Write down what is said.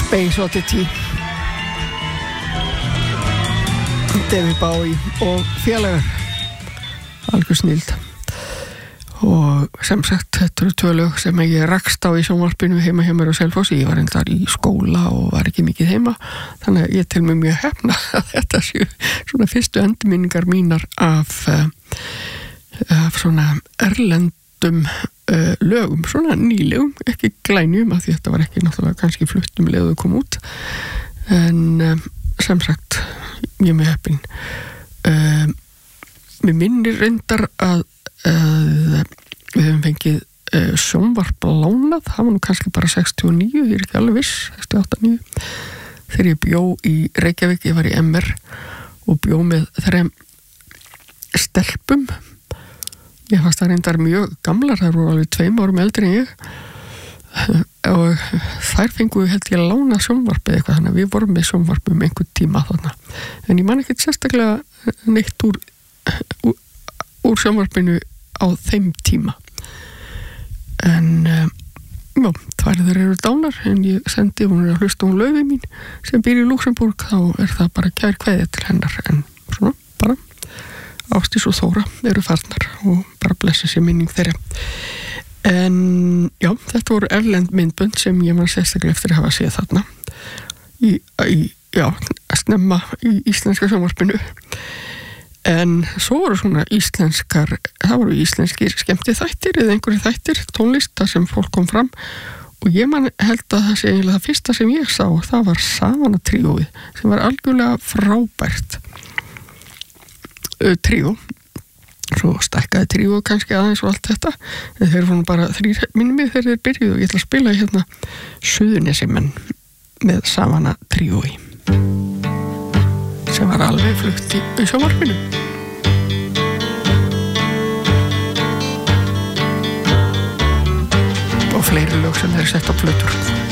Space Oddity, David Bowie og félagar, algjör snild. Og sem sagt, þetta eru 2 lög sem ég rakst á í sjónvarpinu heima hjá mér á Selfossi. Ég var endar í skóla og var ekki mikið heima, þannig að ég til mig mjög hefna að þetta séu svona fyrstu endurminningar mínar af svona erlendum lögum, svona nýlegum, ekki glænjum, af því þetta var ekki náttúrulega kannski fluttum leið að koma út, en sem sagt, ég er mjög heppin. Mér minnir reyndar að við hefum fengið sjónvarp lánað, það var nú kannski bara 69, ég er ekki alveg viss, 68, 9, þegar ég bjó í Reykjavík. Ég var í MR og bjó með 3 stelpum. Ég fannst það reyndar mjög gamlar, þær voru alveg 2 árum eldri en ég, og þær fengu held ég að lána sjónvarpið eitthvað, þannig að við vorum með sjónvarp einhvern tíma þarna, en ég man ekkert sérstaklega neitt úr sjónvarpinu á þeim tíma. En já, tvær þeir eru dánar, en ég sendi hún að hlusta hún Laufey mín sem býr í Luxemburg, þá er það bara kær kveðja til hennar, en svona bara Ásdís og Þóra eru farnar og bara blessi sér minning þeirra. En já, þetta voru erlend myndbönd sem ég man sérstaklega eftir að hafa séð þarna snemma í íslenska sjónvarpinu. En svo voru svona það voru íslenskir skemmti þættir eða einhverjir þættir, tónlist, þar sem fólk kom fram, og ég held að það sé eiginlega það fyrsta sem ég sá, það var Savana tríóið, sem var algjörlega frábært tríó. Svo stækkaði tríó kannski aðeins og allt þetta, en þeir voru bara 3 minnum mig þegar þeir byrjuðu, og ég ætla að spila hérna Suðurnesjamenn með Savana tríói, sem var alveg flutt í sjónvarpinu. Og fleiri lög sem þeir sett á plötur.